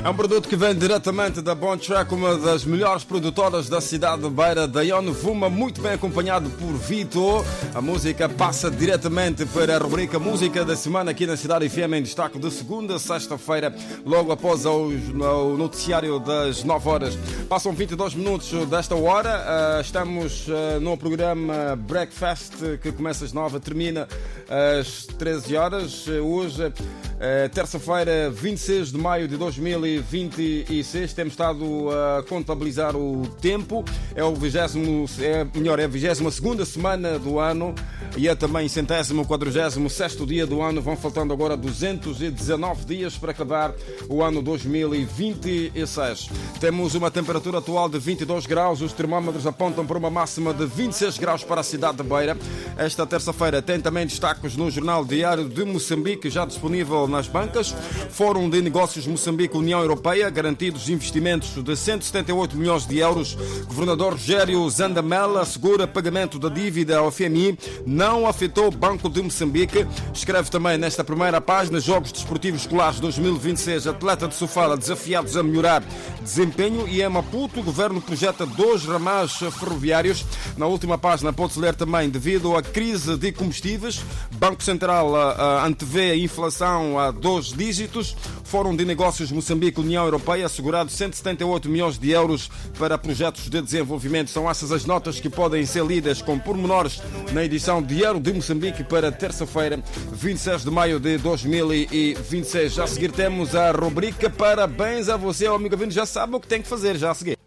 É um produto que vem diretamente da Bon Track, uma das melhores produtoras da cidade de Beira, Daiane Vuma, muito bem acompanhado por Vitor. A música passa diretamente para a rubrica Música da Semana aqui na Cidade FM, em destaque de segunda a sexta-feira, logo após o noticiário das 9 horas. Passam 22 minutos desta hora, estamos no programa Breakfast, que começa às 9, termina às 13 horas. Hoje, terça-feira, 26 de maio de 2026, temos estado a contabilizar o tempo. É a 22ª semana do ano e é também 146º dia do ano. Vão faltando agora 219 dias para acabar o ano 2026. Temos uma temperatura atual de 22 graus, os termómetros apontam para uma máxima de 26 graus para a cidade de Beira. Esta terça-feira tem também destaques no Jornal Diário de Moçambique, já disponível nas bancas. Fórum de Negócios Moçambique-União Europeia, garantidos investimentos de 178 milhões de euros. Governador Rogério Zandamela assegura pagamento da dívida ao FMI não afetou o Banco de Moçambique. Escreve também nesta primeira página: Jogos Desportivos Escolares 2026, atleta de Sofala desafiados a melhorar desempenho. E em Maputo, o governo projeta 2 ramais ferroviários. Na última página pode-se ler também: devido à crise de combustíveis, Banco Central antevê a inflação a 2 dígitos. Fórum de Negócios Moçambique-União Europeia, assegurado 178 milhões de euros para projetos de desenvolvimento. São essas as notas que podem ser lidas com pormenores na edição Diário de Moçambique para terça-feira, 26 de maio de 2026. Já a seguir temos a rubrica Parabéns a você, amigo ouvinte. Já sabe o que tem que fazer já a seguir.